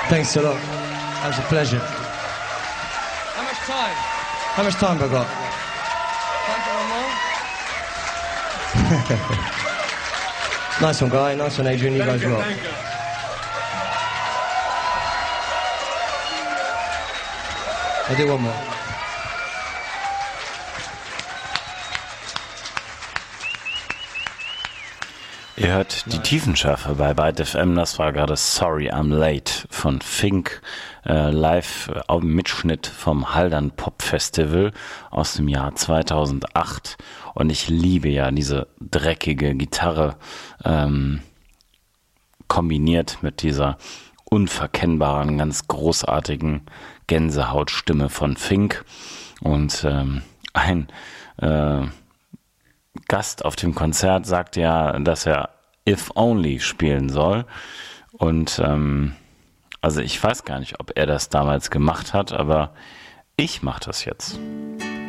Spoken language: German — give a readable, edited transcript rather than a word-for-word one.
Thanks a lot. That was a pleasure. How much time? How much time have I got? Time for one more? Nice one, Guy. Nice one, Adrian. You guys rock. I'll do one more. Ihr hört die Tiefenschärfe bei Byte FM, das war gerade Sorry I'm Late von Fink, live Mitschnitt vom Haldern Pop Festival aus dem Jahr 2008 und ich liebe ja diese dreckige Gitarre kombiniert mit dieser unverkennbaren, ganz großartigen Gänsehautstimme von Fink und ein Gast auf dem Konzert sagt ja, dass er If Only spielen soll und also ich weiß gar nicht, ob er das damals gemacht hat, aber ich mache das jetzt.